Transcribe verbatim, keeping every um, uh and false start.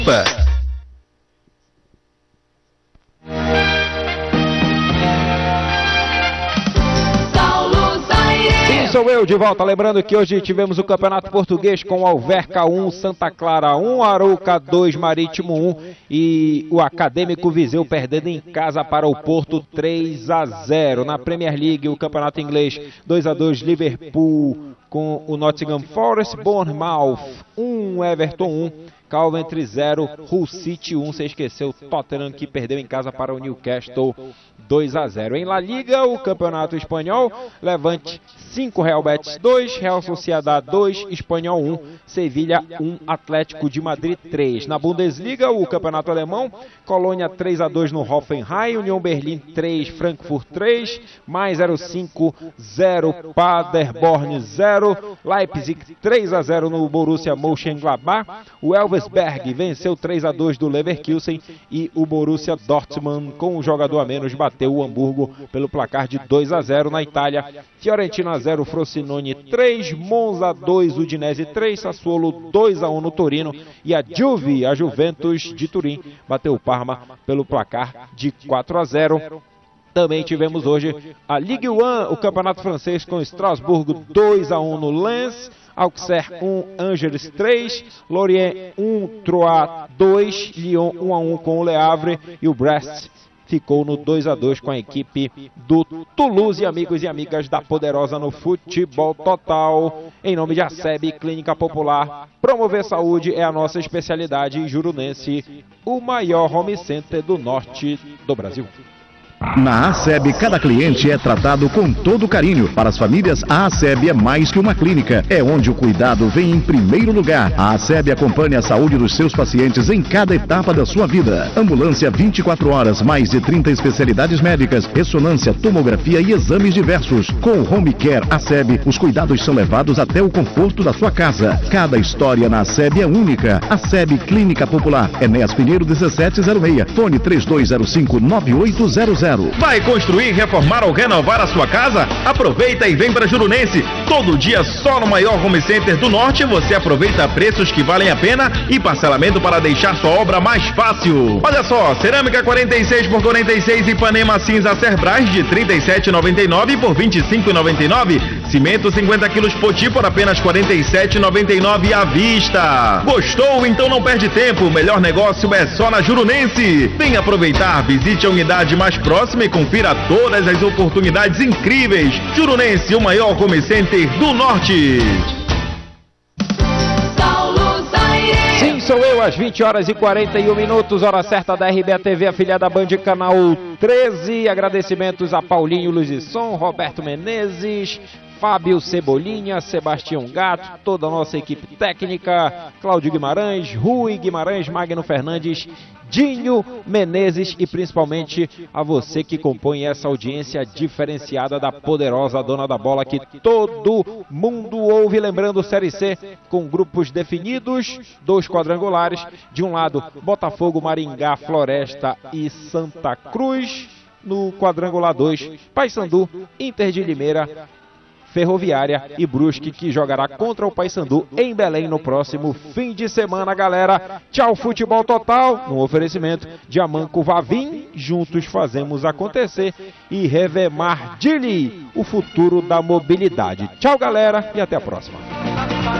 Sou eu de volta, lembrando que hoje tivemos o Campeonato Português com o Alverca um, Santa Clara um, Arouca dois, Marítimo um e o Acadêmico Viseu perdendo em casa para o Porto três a zero. Na Premier League, o Campeonato Inglês dois a dois, Liverpool com o Nottingham Forest, Bournemouth um, Everton um, Coventry zero, Hull City um, você esqueceu, Tottenham que perdeu em casa para o Newcastle dois a zero. Em La Liga, o Campeonato Espanhol, Levante cinco, Real Betis dois, Real Sociedad dois, Espanhol um, Sevilha um, Atlético de Madrid três. Na Bundesliga, o Campeonato Alemão, Colônia três a dois no Hoffenheim, União Berlim três, Frankfurt três, mais zero cinco, zero, Paderborn zero, Leipzig três a zero no Borussia Mönchengladbach, o Elversberg venceu três a dois do Leverkusen e o Borussia Dortmund, com um jogador a menos, bateu o Hamburgo pelo placar de dois a zero. Na Itália, Fiorentina zero, Frosinone três, Monza dois, Udinese três, Sassuolo dois a um no Torino e a Juve, a Juventus de Turim, bateu o Parma pelo placar de quatro a zero. Também tivemos hoje a Ligue um, o Campeonato Francês, com Strasbourg dois a um no Lens, Auxerre um, Angers três, Lorient um, Troyes dois, Lyon um a um com o Le Havre e o Brest ficou no dois a dois com a equipe do Toulouse. Amigos e amigas da Poderosa no Futebol Total, em nome de ASEB Clínica Popular, promover saúde é a nossa especialidade em Jurunense, o maior home center do norte do Brasil. Na ASEB, cada cliente é tratado com todo carinho. Para as famílias, a ASEB é mais que uma clínica. É onde o cuidado vem em primeiro lugar. A ASEB acompanha a saúde dos seus pacientes em cada etapa da sua vida. Ambulância vinte e quatro horas, mais de trinta especialidades médicas, ressonância, tomografia e exames diversos. Com o Home Care ASEB, os cuidados são levados até o conforto da sua casa. Cada história na ASEB é única. ASEB Clínica Popular, Enéas Pinheiro dezessete zero seis, fone três dois zero cinco, nove oito zero zero. Vai construir, reformar ou renovar a sua casa? Aproveita e vem para Jurunense. Todo dia só no maior home center do norte você aproveita preços que valem a pena e parcelamento para deixar sua obra mais fácil. Olha só, cerâmica quarenta e seis por quarenta e seis Ipanema cinza Cerbras de trinta e sete reais e noventa e nove centavos por vinte e cinco reais e noventa e nove centavos. Cimento cinquenta quilos Poti por apenas quarenta e sete reais e noventa e nove centavos à vista. Gostou? Então não perde tempo. O melhor negócio é só na Jurunense. Vem aproveitar, visite a unidade mais próxima e confira todas as oportunidades incríveis. Jurunense, o maior home center do norte. Sim, sou eu, às vinte horas e quarenta e um minutos, hora certa da R B A T V, afiliada Band, canal treze. Agradecimentos a Paulinho Luzisson, Roberto Menezes, Fábio Cebolinha, Sebastião Gato, toda a nossa equipe técnica, Cláudio Guimarães, Rui Guimarães, Magno Fernandes, Dinho Menezes e principalmente a você que compõe essa audiência diferenciada da Poderosa Dona da Bola que todo mundo ouve. Lembrando, Série C com grupos definidos, dois quadrangulares, de um lado Botafogo, Maringá, Floresta e Santa Cruz, no quadrangular dois, Paysandu, Inter de Limeira, Ferroviária e Brusque, que jogará contra o Paysandu em Belém no próximo fim de semana, galera. Tchau, Futebol Total, no oferecimento de Amanco Vavim, juntos fazemos acontecer, e Revemar Dili, o futuro da mobilidade. Tchau, galera, e até a próxima.